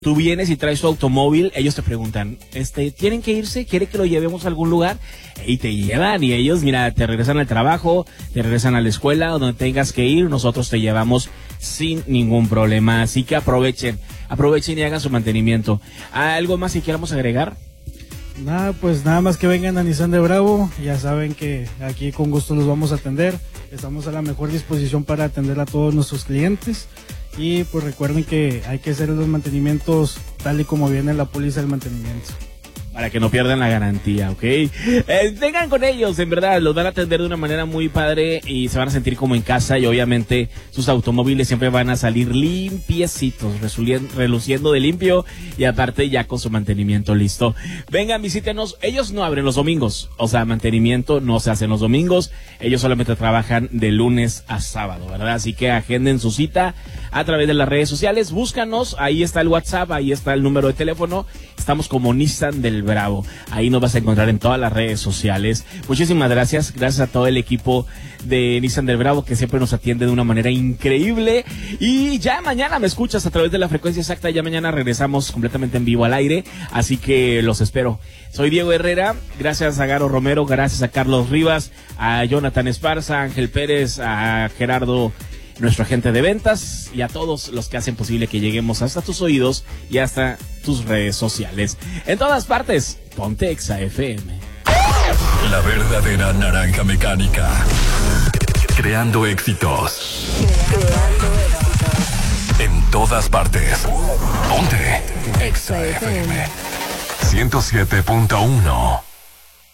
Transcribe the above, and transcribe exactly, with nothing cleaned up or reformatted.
Tú vienes y traes tu automóvil, ellos te preguntan, este, ¿tienen que irse? ¿Quiere que lo llevemos a algún lugar? Y te llevan, y ellos, mira, te regresan al trabajo, te regresan a la escuela, o donde tengas que ir, nosotros te llevamos sin ningún problema. Así que aprovechen, aprovechen y hagan su mantenimiento. ¿Algo más que queramos agregar? Nada, pues nada más que vengan a Nissan de Bravo, ya saben que aquí con gusto los vamos a atender, estamos a la mejor disposición para atender a todos nuestros clientes. Y pues recuerden que hay que hacer los mantenimientos tal y como viene la póliza del mantenimiento. Para que no pierdan la garantía, ¿ok? Eh, vengan con ellos, en verdad, los van a atender de una manera muy padre y se van a sentir como en casa, y obviamente sus automóviles siempre van a salir limpiecitos, reluciendo de limpio, y aparte ya con su mantenimiento listo. Vengan, visítenos, ellos no abren los domingos, o sea, mantenimiento no se hace en los domingos, ellos solamente trabajan de lunes a sábado, ¿verdad? Así que agenden su cita a través de las redes sociales, búscanos, ahí está el WhatsApp, ahí está el número de teléfono, estamos como Nissan del Bravo, ahí nos vas a encontrar en todas las redes sociales. Muchísimas gracias, gracias a todo el equipo de Nissan del Bravo que siempre nos atiende de una manera increíble, y ya mañana me escuchas a través de la frecuencia exacta, ya mañana regresamos completamente en vivo al aire, así que los espero. Soy Diego Herrera, gracias a Garo Romero, gracias a Carlos Rivas, a Jonathan Esparza, a Ángel Pérez, a Gerardo, nuestro agente de ventas, y a todos los que hacen posible que lleguemos hasta tus oídos y hasta tus redes sociales. En todas partes, ponte Exa F M. La verdadera naranja mecánica. Creando éxitos. Creando éxitos. En todas partes. Ponte Exa F M. ciento siete punto uno.